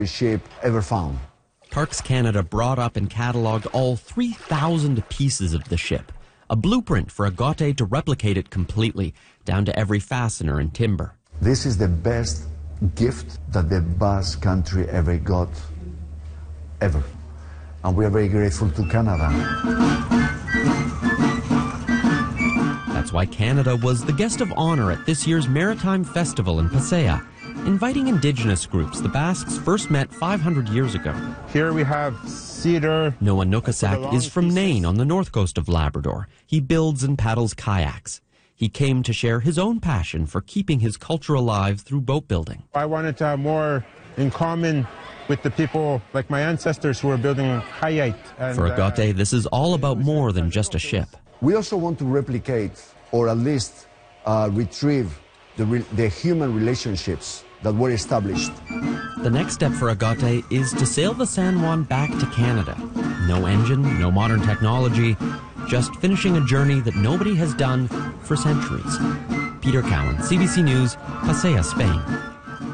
ship ever found. Parks Canada brought up and catalogued all 3,000 pieces of the ship, a blueprint for Agape to replicate it completely, down to every fastener and timber. This is the best gift that the Basque country ever got, ever. And we are very grateful to Canada. That's why Canada was the guest of honor at this year's Maritime Festival in Pasaya, inviting indigenous groups the Basques first met 500 years ago. Here we have cedar. Noah Nukasak is from Nain on the north coast of Labrador. He builds and paddles kayaks. He came to share his own passion for keeping his culture alive through boat building. I wanted to have more in common with the people like my ancestors who were building kayak. For Agape, this is all about more than just a ship. We also want to replicate, or at least retrieve, the human relationships that were established. The next step for Agape is to sail the San Juan back to Canada. No engine, no modern technology, just finishing a journey that nobody has done for centuries. Peter Cowan, CBC News, Pasaya, Spain.